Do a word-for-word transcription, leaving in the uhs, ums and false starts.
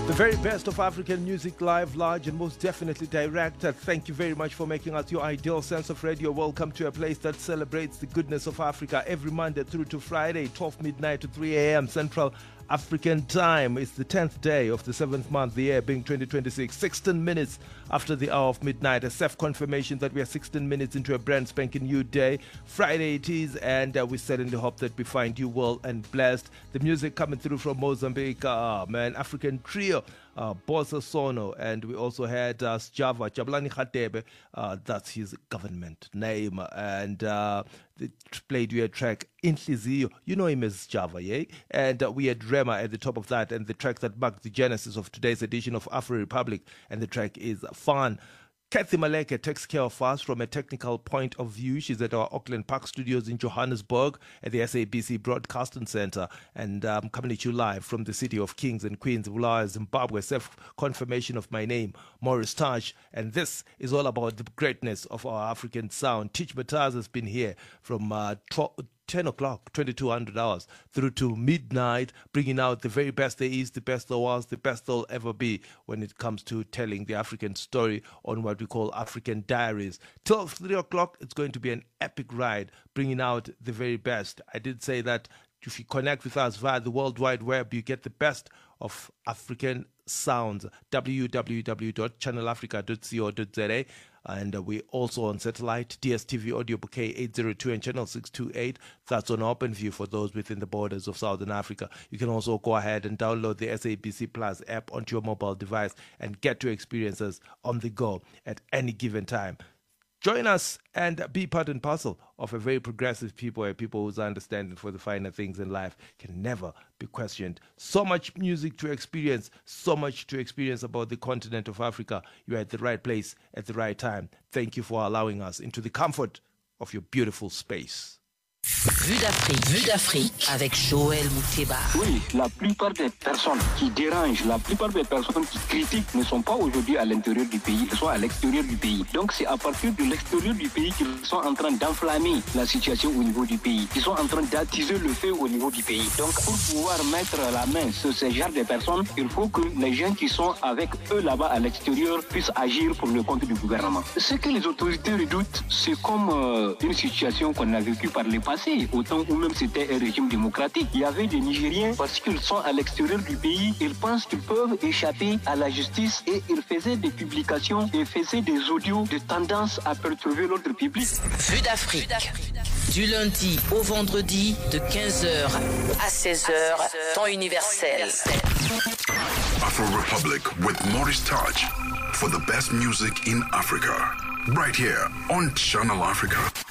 The very best of African music, live, large, and most definitely direct. Thank you very much for making us your ideal sense of radio. Welcome to a place that celebrates the goodness of Africa every Monday through to Friday, twelve midnight to three a.m. Central African time. It's the tenth day of the seventh month, the year being twenty twenty-six, sixteen minutes after the hour of midnight. A self-confirmation that we are sixteen minutes into a brand spanking new day. Friday it is, and uh, we certainly hope that we find you well and blessed. The music coming through from Mozambique, uh, man, African trio, uh, Bossa Sono, and we also had uh, Sjava, Jabulani Khatebe, uh, that's his government name, and uh, they played you a track, Inhliziyo, you know him as Java, yeah? And uh, we had Rema at the top of that, and the track that marked the genesis of today's edition of Afro Republic, and the track is Fun. Kathy Maleke takes care of us from a technical point of view. She's at our Auckland Park studios in Johannesburg at the S A B C Broadcasting Centre, and I'm um, coming at you live from the city of Kings and Queens, Bulawayo, Zimbabwe. Self-confirmation of my name, Morris Taj, and this is all about the greatness of our African sound. Teach Mataz has been here from uh, twelve ten o'clock, twenty-two hundred hours, through to midnight, bringing out the very best there is, the best there was, the best there'll ever be when it comes to telling the African story on what we call African diaries. Till three o'clock, it's going to be an epic ride, bringing out the very best. I did say that if you connect with us via the World Wide Web, you get the best of African sounds. w w w dot channel africa dot co dot z a. And uh, we're also on satellite, D S T V audio bouquet eight oh two and channel six twenty-eight. That's on OpenView for those within the borders of Southern Africa. You can also go ahead and download the S A B C Plus app onto your mobile device and get your experiences on the go at any given time. Join us and be part and parcel of a very progressive people, a people whose understanding for the finer things in life can never be questioned. So much music to experience, so much to experience about the continent of Africa. You're at the right place at the right time. Thank you for allowing us into the comfort of your beautiful space. Vue d'Afrique, Vue d'Afrique avec Joël Mouteba. Oui, la plupart des personnes qui dérangent, la plupart des personnes qui critiquent ne sont pas aujourd'hui à l'intérieur du pays, elles sont à l'extérieur du pays. Donc c'est à partir de l'extérieur du pays qu'ils sont en train d'enflammer la situation au niveau du pays. Ils sont en train d'attiser le feu au niveau du pays. Donc pour pouvoir mettre la main sur ce genre de personnes, il faut que les gens qui sont avec eux là-bas à l'extérieur puissent agir pour le compte du gouvernement. Ce que les autorités redoutent, c'est comme euh, une situation qu'on a vécue par les passés. Autant où même c'était un régime démocratique. Il y avait des Nigériens, parce qu'ils sont à l'extérieur du pays, ils pensent qu'ils peuvent échapper à la justice et ils faisaient des publications et faisaient des audios de tendance à perturber l'ordre public. Vue d'Afrique. Du lundi au vendredi de quinze heures à seize heures, temps universel. Afro Republic with Morris Taj for the best music in Africa. Right here on Channel Africa.